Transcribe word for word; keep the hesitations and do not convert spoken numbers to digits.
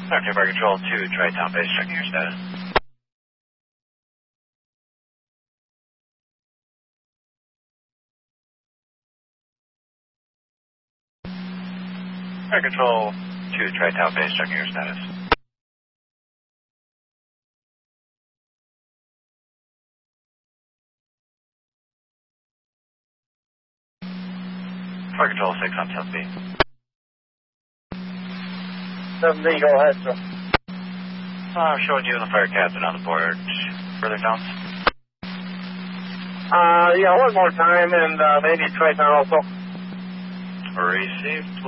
Doctor Fire Control two, Tri-Town Base, checking your status. Fire Control two, Tri-Town Base, checking your status. Fire Control six on seven B. seven B, go ahead, sir. Uh, I'm showing you and the fire captain on the board. Further counts? Uh, yeah, one more time, and uh, maybe try that also. Received.